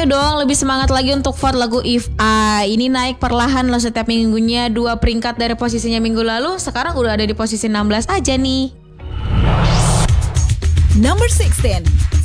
ayo dong lebih semangat lagi untuk vote lagu If I. Ini naik perlahan loh setiap minggunya, 2 peringkat dari posisinya minggu lalu. Sekarang udah ada di posisi 16 aja nih. Number 16.